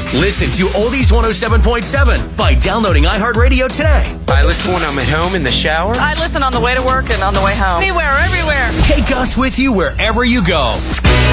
Listen to Oldies 107.7 by downloading iHeartRadio today. I listen when I'm at home in the shower. I listen on the way to work and on the way home. Anywhere, everywhere. Take us with you wherever you go.